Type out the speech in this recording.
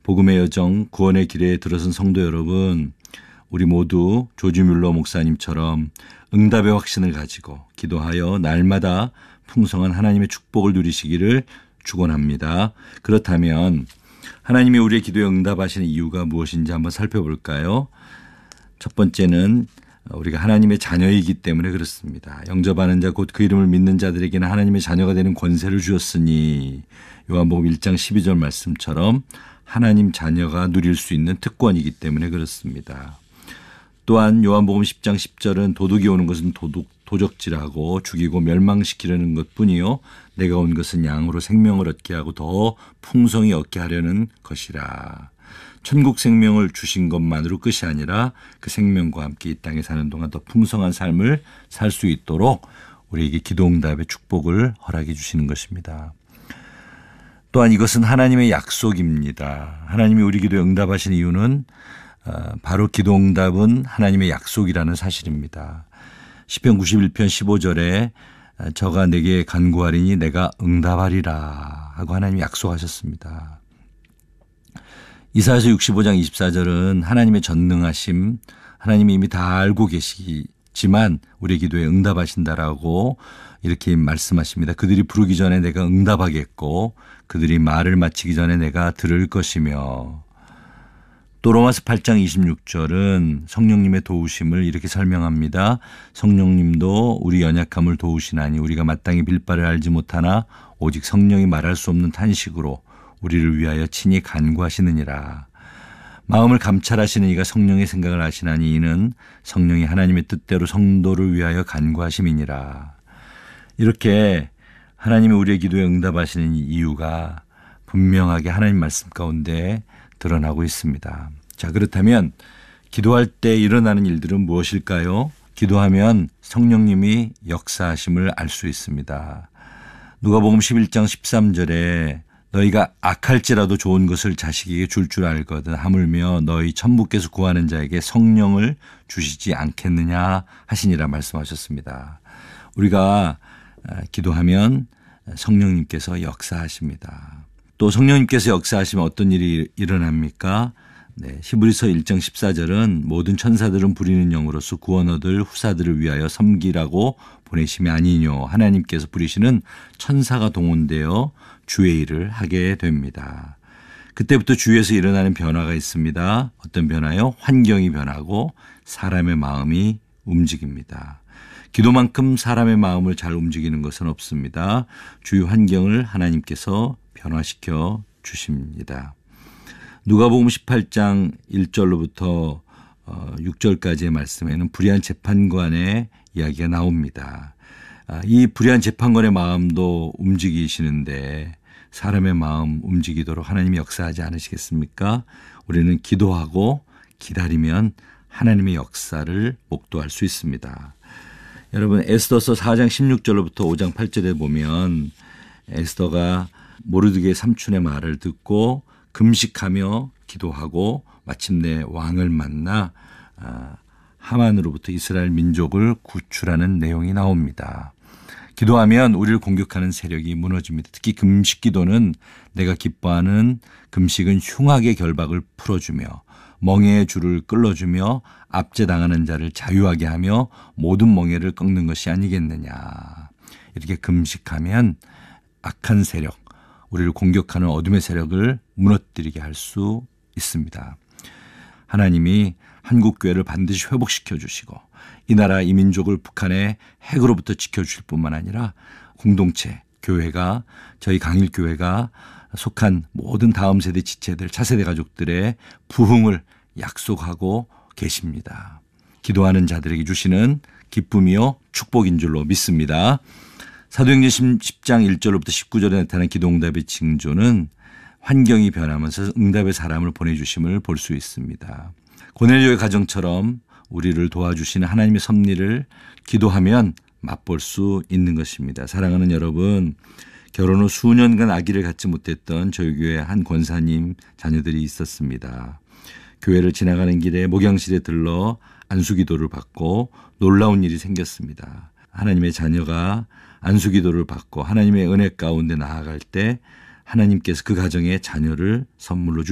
복음의 여정 구원의 길에 들어선 성도 여러분, 우리 모두 조지 뮬러 목사님처럼 응답의 확신을 가지고 기도하여 날마다 풍성한 하나님의 축복을 누리시기를 축원합니다. 그렇다면 하나님이 우리의 기도에 응답하시는 이유가 무엇인지 한번 살펴볼까요? 첫 번째는 우리가 하나님의 자녀이기 때문에 그렇습니다. 영접하는 자 곧 그 이름을 믿는 자들에게는 하나님의 자녀가 되는 권세를 주었으니, 요한복음 1장 12절 말씀처럼 하나님 자녀가 누릴 수 있는 특권이기 때문에 그렇습니다. 또한 요한복음 10장 10절은 도둑이 오는 것은 도적질하고 죽이고 멸망시키려는 것뿐이요 내가 온 것은 양으로 생명을 얻게 하고 더 풍성히 얻게 하려는 것이라. 천국 생명을 주신 것만으로 끝이 아니라 그 생명과 함께 이 땅에 사는 동안 더 풍성한 삶을 살 수 있도록 우리에게 기도응답의 축복을 허락해 주시는 것입니다. 또한 이것은 하나님의 약속입니다. 하나님이 우리 기도에 응답하신 이유는 바로 기도응답은 하나님의 약속이라는 사실입니다. 시편 91편 15절에 저가 내게 간구하리니 내가 응답하리라 하고 하나님이 약속하셨습니다. 이사야서 65장 24절은 하나님의 전능하심, 하나님이 이미 다 알고 계시지만 우리 기도에 응답하신다라고 이렇게 말씀하십니다. 그들이 부르기 전에 내가 응답하겠고 그들이 말을 마치기 전에 내가 들을 것이며, 또 로마서 8장 26절은 성령님의 도우심을 이렇게 설명합니다. 성령님도 우리 연약함을 도우시나니 우리가 마땅히 빌 바를 알지 못하나 오직 성령이 말할 수 없는 탄식으로 우리를 위하여 친히 간구하시느니라. 마음을 감찰하시는 이가 성령의 생각을 아시나니 이는 성령이 하나님의 뜻대로 성도를 위하여 간구하심이니라. 이렇게 하나님이 우리의 기도에 응답하시는 이유가 분명하게 하나님 말씀 가운데 드러나고 있습니다. 자, 그렇다면 기도할 때 일어나는 일들은 무엇일까요? 기도하면 성령님이 역사하심을 알 수 있습니다. 누가복음 11장 13절에 너희가 악할지라도 좋은 것을 자식에게 줄 줄 알거든 하물며 너희 천부께서 구하는 자에게 성령을 주시지 않겠느냐 하시니라 말씀하셨습니다. 우리가 기도하면 성령님께서 역사하십니다. 또 성령님께서 역사하시면 어떤 일이 일어납니까? 네, 히브리서 1장 14절은 모든 천사들은 부리는 영으로서 구원 얻을 후사들을 위하여 섬기라고 보내심이 아니뇨. 하나님께서 부리시는 천사가 동원되어 주의 일을 하게 됩니다. 그때부터 주위에서 일어나는 변화가 있습니다. 어떤 변화요? 환경이 변하고 사람의 마음이 움직입니다. 기도만큼 사람의 마음을 잘 움직이는 것은 없습니다. 주위 환경을 하나님께서 변화시켜 주십니다. 누가복음 18장 1절로부터 6절까지의 말씀에는 불의한 재판관의 이야기가 나옵니다. 이 불의한 재판관의 마음도 움직이시는데 사람의 마음 움직이도록 하나님이 역사하지 않으시겠습니까? 우리는 기도하고 기다리면 하나님의 역사를 목도할 수 있습니다. 여러분, 에스더서 4장 16절로부터 5장 8절에 보면 에스더가 모르드게의 삼촌의 말을 듣고 금식하며 기도하고 마침내 왕을 만나 하만으로부터 이스라엘 민족을 구출하는 내용이 나옵니다. 기도하면 우리를 공격하는 세력이 무너집니다. 특히 금식 기도는 내가 기뻐하는 금식은 흉악의 결박을 풀어주며 멍에의 줄을 끌어주며 압제당하는 자를 자유하게 하며 모든 멍에를 꺾는 것이 아니겠느냐. 이렇게 금식하면 악한 세력, 우리를 공격하는 어둠의 세력을 무너뜨리게 할 수 있습니다. 하나님이 한국교회를 반드시 회복시켜 주시고 이 나라 이 민족을 북한의 핵으로부터 지켜주실 뿐만 아니라 공동체, 교회가, 저희 강일교회가 속한 모든 다음 세대 지체들, 차세대 가족들의 부흥을 약속하고 계십니다. 기도하는 자들에게 주시는 기쁨이요 축복인 줄로 믿습니다. 사도행전 10장 1절로부터 19절에 나타난 기도응답의 징조는 환경이 변하면서 응답의 사람을 보내주심을 볼 수 있습니다. 고넬료의 가정처럼 우리를 도와주시는 하나님의 섭리를 기도하면 맛볼 수 있는 것입니다. 사랑하는 여러분, 결혼 후 수년간 아기를 갖지 못했던 저희 교회 한 권사님 자녀들이 있었습니다. 교회를 지나가는 길에 목양실에 들러 안수기도를 받고 놀라운 일이 생겼습니다. 하나님의 자녀가 안수기도를 받고 하나님의 은혜 가운데 나아갈 때 하나님께서 그 가정에 자녀를 선물로